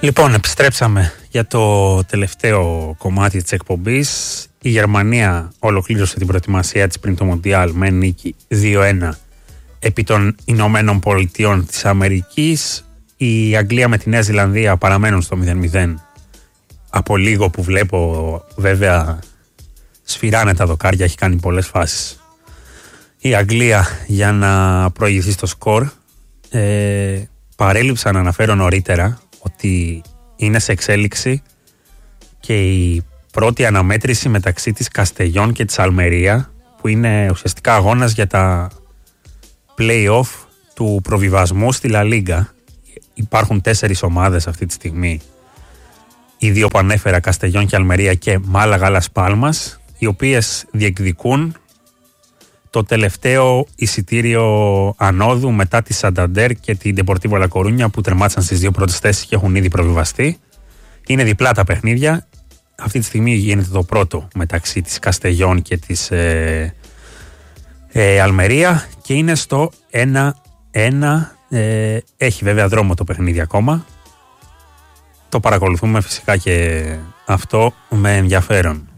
Λοιπόν, επιστρέψαμε για το τελευταίο κομμάτι της εκπομπής. Η Γερμανία ολοκλήρωσε την προετοιμασία της πριν το Μοντιάλ με νίκη 2-1 επί των Ηνωμένων Πολιτειών της Αμερικής. Η Αγγλία με τη Νέα Ζηλανδία παραμένουν στο 0-0. Από λίγο που βλέπω, βέβαια, σφυράνε τα δοκάρια, έχει κάνει πολλές φάσεις η Αγγλία για να προηγηθεί στο σκορ. Παρέλειψα να αναφέρω νωρίτερα ότι είναι σε εξέλιξη και η πρώτη αναμέτρηση μεταξύ της Καστελιών και της Αλμερία, που είναι ουσιαστικά αγώνας για τα play-off του προβιβασμού στη Λα Λίγκα. Υπάρχουν 4 ομάδες αυτή τη στιγμή, οι δύο που ανέφερα, Καστελιών και Αλμερία, και Μάλαγα Λας Πάλμας, οι οποίες διεκδικούν το τελευταίο εισιτήριο ανόδου μετά τη Σανταντέρ και την Ντεπορτίβο Λα Κορούνια, που τερμάτισαν στις 2 πρώτες θέσεις και έχουν ήδη προβιβαστεί. Είναι διπλά τα παιχνίδια. Αυτή τη στιγμή γίνεται το πρώτο μεταξύ της Καστελιών και της Αλμερία και είναι στο 1-1. Έχει βέβαια δρόμο το παιχνίδι ακόμα. Το παρακολουθούμε φυσικά και αυτό με ενδιαφέρον.